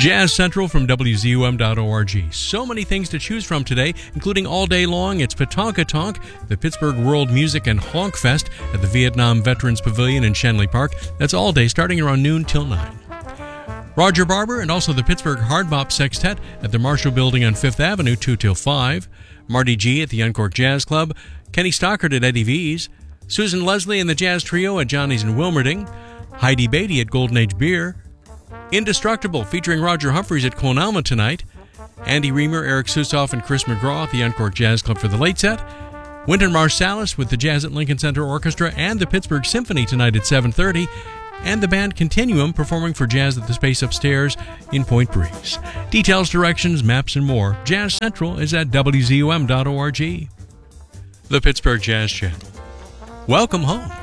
Jazz Central from WZUM.org. So many things to choose from today, including all day long. It's Petonka Tonk, the Pittsburgh World Music and Honk Fest at the Vietnam Veterans Pavilion in Shenley Park. That's all day, starting around noon till 9. Roger Barber and also the Pittsburgh Hard Bop Sextet at the Marshall Building on 5th Avenue, 2 till 5. Marty G. at the Uncork Jazz Club. Kenny Stockard at Eddie V's. Susan Leslie and the Jazz Trio at Johnny's in Wilmerding. Heidi Beatty at Golden Age Beer. Indestructible featuring Roger Humphreys at Clone Alma tonight. Andy Reamer, Eric Susoff, and Chris McGraw at the Uncork Jazz Club for the late set. Wynton Marsalis with the Jazz at Lincoln Center Orchestra and the Pittsburgh Symphony tonight at 7:30. And the band Continuum performing for Jazz at the Space Upstairs in Point Breeze. Details, directions, maps, and more. Jazz Central is at WZUM.org. The Pittsburgh Jazz Channel. Welcome home.